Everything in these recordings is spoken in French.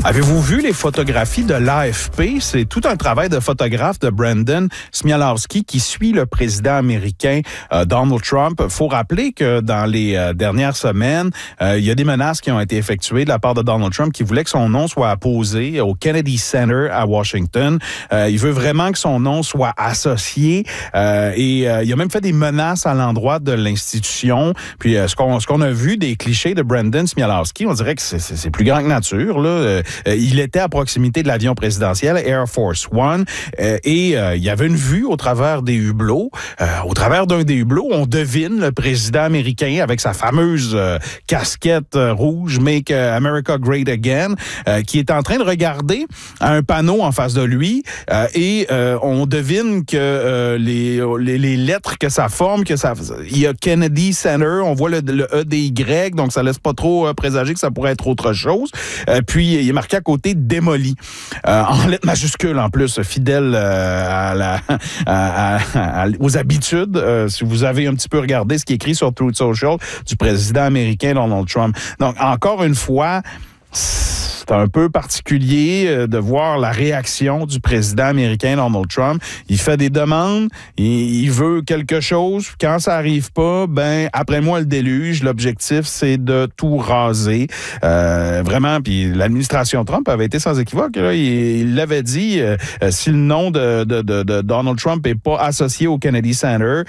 Avez-vous vu les photographies de l'AFP? C'est tout un travail de photographe de Brendan Smialowski qui suit le président américain Donald Trump. Il faut rappeler que dans les dernières semaines, il y a des menaces qui ont été effectuées de la part de Donald Trump qui voulait que son nom soit apposé au Kennedy Center à Washington. Il veut vraiment que son nom soit associé et il a même fait des menaces à l'endroit de l'institution. Puis ce qu'on a vu des clichés de Brendan Smialowski, on dirait que c'est plus grand que nature, là. Il était à proximité de l'avion présidentiel Air Force One et il y avait une vue au travers des hublots. Au travers d'un des hublots, on devine le président américain avec sa fameuse casquette rouge Make America Great Again qui est en train de regarder un panneau en face de lui et on devine que les lettres que ça forme, il y a Kennedy Center, on voit le E-D-Y, donc ça laisse pas trop présager que ça pourrait être autre chose. Puis il est marqué à côté démoli, en lettres majuscules en plus, fidèle aux habitudes. Si vous avez un petit peu regardé ce qui est écrit sur Truth Social du président américain Donald Trump. Donc encore une fois, c'est un peu particulier de voir la réaction du président américain Donald Trump. Il fait des demandes, il veut quelque chose. Quand ça arrive pas, après moi le déluge. L'objectif, c'est de tout raser. Vraiment, puis l'administration Trump avait été sans équivoque. Là. Il l'avait dit, si le nom de Donald Trump est pas associé au Kennedy Center,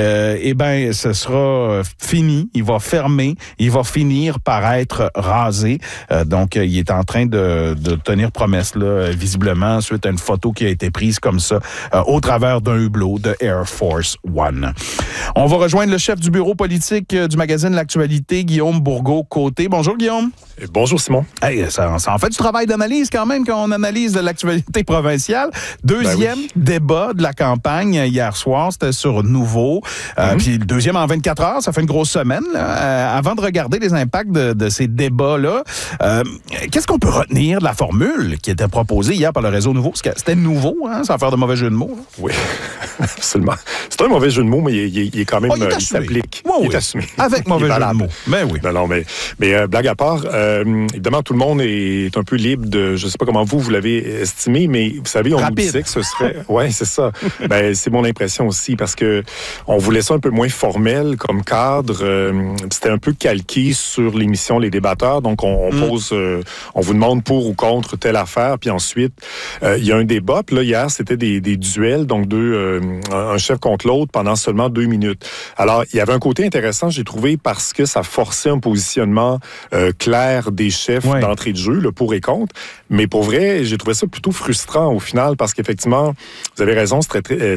ce sera fini. Il va fermer. Il va finir par être rasé. Donc, il est en train de tenir promesse, là, visiblement, suite à une photo qui a été prise comme ça, au travers d'un hublot de Air Force One. On va rejoindre le chef du bureau politique du magazine L'Actualité, Guillaume Bourgault-Côté. Bonjour, Guillaume. Bonjour, Simon. Hey, ça en fait du travail d'analyse quand même quand on analyse l'actualité provinciale. Deuxième débat de la campagne hier soir, c'était sur Nouveau. Puis le deuxième en 24 heures, ça fait une grosse semaine. Avant de regarder les impacts de ces débats-là, qu'est-ce qu'on peut retenir de la formule qui était proposée hier par le réseau Nouveau? C'était nouveau, hein, sans faire de mauvais jeu de mots. Là. Oui, absolument. C'est un mauvais jeu de mots, mais il est quand même... il s'applique. Il est assumé. Avec mauvais jeu de mots. Ben oui. Non, mais blague à part, évidemment, tout le monde est un peu libre de... Je ne sais pas comment vous l'avez estimé, mais vous savez, on nous disait que ce serait... Oui, c'est ça. C'est mon impression aussi, parce que on voulait ça un peu moins formel comme cadre. C'était un peu calqué sur l'émission Les Débatteurs. Donc, on pose... on vous demande pour ou contre telle affaire, puis ensuite, il y a un débat. Puis là, hier, c'était des duels, donc un chef contre l'autre pendant seulement 2 minutes. Alors, il y avait un côté intéressant, j'ai trouvé, parce que ça forçait un positionnement clair des chefs d'entrée de jeu, le pour et contre. Mais pour vrai, j'ai trouvé ça plutôt frustrant au final, parce qu'effectivement, vous avez raison, c'est très